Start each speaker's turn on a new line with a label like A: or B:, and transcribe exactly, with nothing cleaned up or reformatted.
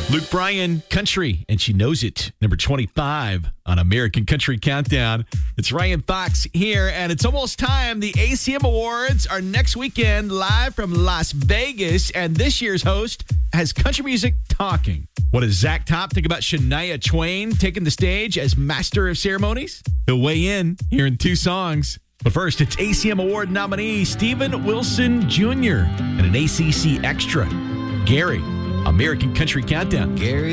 A: Luke Bryan, Country, and She Knows It. Number twenty-five on American Country Countdown. It's Ryan Fox here, and it's almost time. The A C M Awards are next weekend, live from Las Vegas, and this year's host has country music talking. What does Zach Top think about Shania Twain taking the stage as Master of Ceremonies? He'll weigh in here in two songs. But first, it's A C M Award nominee Steven Wilson Junior and an A C C Extra. Gary, American Country Countdown.
B: Gary.